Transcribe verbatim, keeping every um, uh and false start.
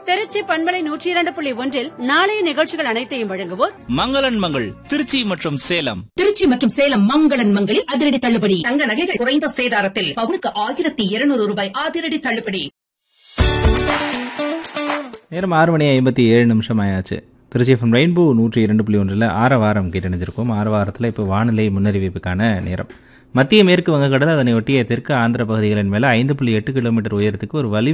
திருச்சி பண்பலை நூற்றி இரண்டு புள்ளி ஒன்றில் நாளைய நிகழ்ச்சிகள் அனைத்தையும் வழங்குவோர் மங்களன் மங்கள் திருச்சி மற்றும் சேலம். திருச்சி மற்றும் சேலம் மங்களன் மங்களில் அதிரடி தள்ளுபடி. தங்க நகைகள் குறைந்த சேதாரத்தில் பவுனுக்கு ஆயிரத்தி இருநூறு ரூபாய் அதிரடி தள்ளுபடி. நேரம் ஆறு மணி ஐம்பத்தி ஏழு நிமிஷம் ஆயாச்சு. திருச்சி எஃப்எம் ரெயின்போ நூற்றி இரண்டு புள்ளி ஒன்றில் ஆற வாரம் கேட்டணிஞ்சிருக்கோம். ஆறு வாரத்தில் இப்போ வானிலை முன்னறிவிப்புக்கான நேரம். மத்திய மேற்கு வங்கக்கடல் அதனை ஒட்டிய தெற்கு ஆந்திர பகுதிகளின் மேலே ஐந்து புள்ளி எட்டு கிலோமீட்டர் உயரத்துக்கு ஒரு வலி